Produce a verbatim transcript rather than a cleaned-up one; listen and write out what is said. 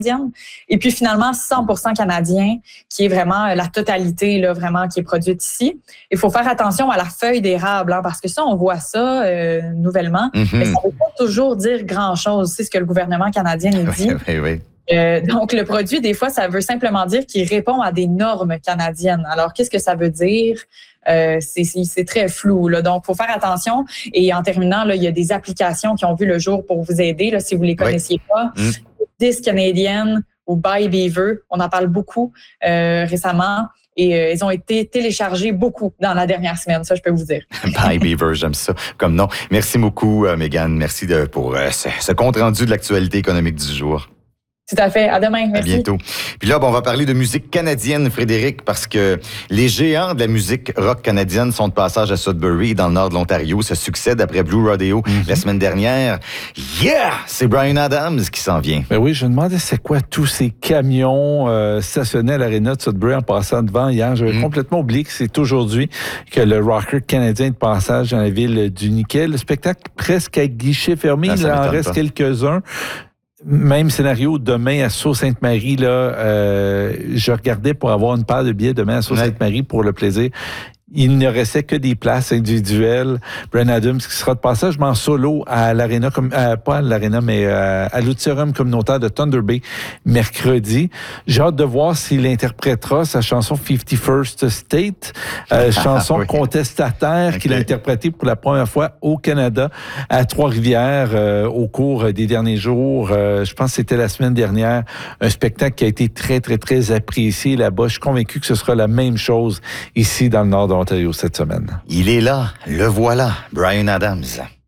Et puis finalement, cent pour cent canadien, qui est vraiment la totalité, là, vraiment, qui est produite ici. Il faut faire attention à la feuille d'érable, hein, parce que ça, on voit ça euh, nouvellement, mm-hmm. mais ça ne veut pas toujours dire grand-chose. C'est ce que le gouvernement canadien nous dit. Oui, oui, oui. Euh, donc, le produit, des fois, ça veut simplement dire qu'il répond à des normes canadiennes. Alors, qu'est-ce que ça veut dire? Euh, c'est, c'est, c'est très flou, là. Donc, il faut faire attention. Et en terminant, là, il y a des applications qui ont vu le jour pour vous aider, là, si vous ne les connaissiez oui. pas. Mm. This Canadian ou Buy Beaver, on en parle beaucoup euh, récemment. Et euh, ils ont été téléchargés beaucoup dans la dernière semaine, ça je peux vous dire. Buy Beaver, j'aime ça comme nom. Merci beaucoup, euh, Mégane. Merci de, pour euh, ce, ce compte-rendu de l'actualité économique du jour. Tout à fait. À demain. Merci. À bientôt. Puis là, bon, on va parler de musique canadienne, Frédéric, parce que les géants de la musique rock canadienne sont de passage à Sudbury, dans le nord de l'Ontario. Ça succède après Blue Rodeo mm-hmm. la semaine dernière. Yeah! C'est Bryan Adams qui s'en vient. Ben oui, je me demandais c'est quoi tous ces camions euh, stationnés à l'aréna de Sudbury en passant devant hier. J'avais mm. complètement oublié que c'est aujourd'hui que le rocker canadien est de passage dans la ville du Nickel. Le spectacle presque à guichet fermé. Ah, il en reste pas. quelques-uns. Même scénario demain à Sault-Sainte-Marie, là, euh, je regardais pour avoir une paire de billets demain à Sault-Sainte-Marie pour le plaisir. Il ne restait que des places individuelles. Bryan Adams qui sera de passage en solo à l'aréna, comme euh, pas à l'aréna, mais euh, à l'auditorium communautaire de Thunder Bay mercredi. J'ai hâte de voir s'il interprétera sa chanson fifty-first State, euh, chanson oui. contestataire okay. qu'il a interprétée pour la première fois au Canada à Trois-Rivières euh, au cours des derniers jours. Euh, je pense que c'était la semaine dernière. Un spectacle qui a été très, très, très apprécié là-bas. Je suis convaincu que ce sera la même chose ici dans le nord de Ontario cette semaine. Il est là, le voilà, Bryan Adams.